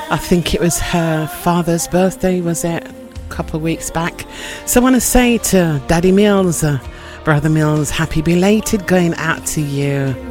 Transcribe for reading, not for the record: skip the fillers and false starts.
I think it was her father's birthday, was it? A couple of weeks back. So I want to say to Daddy Mills, Brother Mills, happy belated going out to you.